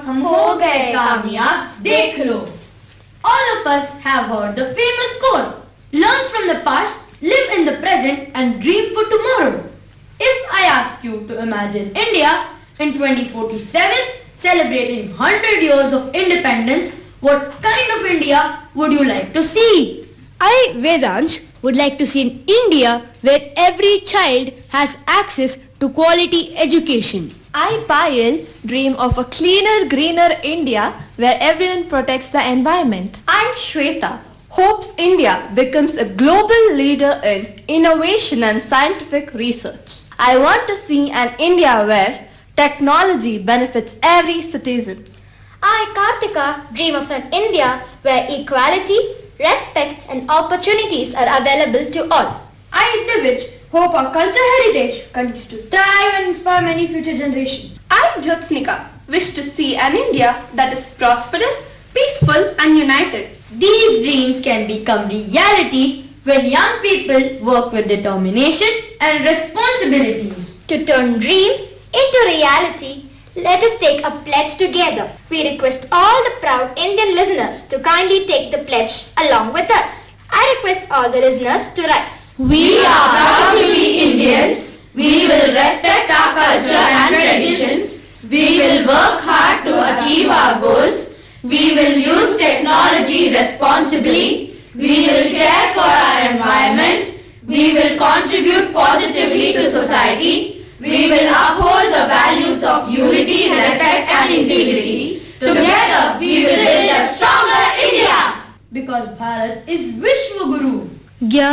हम हो गए कामयाब देख लो. All of us have heard the famous quote, learn from the past, live in the present and dream for tomorrow. If I ask you to imagine India in 2047 celebrating 100 years of independence, what kind of India would you like to see? I, Vedansh, would like to see an India where every child has access to quality education. I, Payal, dream of a cleaner, greener India where everyone protects the environment. I, Shweta, hopes India becomes a global leader in innovation and scientific research. I want to see an India where technology benefits every citizen. I, Kartika, dream of an India where equality, respect and opportunities are available to all. I, Divij, hope our cultural heritage continues to thrive and inspire many future generations. I, Jyotsnika, wish to see an India that is prosperous, peaceful and united. These dreams can become reality when young people work with determination and responsibilities. To turn dream into reality, let us take a pledge together. We request all the proud Indian listeners to kindly take the pledge along with us. I request all the listeners to rise. We are proud to be Indians. We will respect our culture and traditions. We will work hard to achieve our goals. We will use technology responsibly. We will care for our environment. We will contribute positively to society. We will uphold the values of unity, respect and integrity. Together we will build a stronger India. Because Bharat is Vishwa Guru.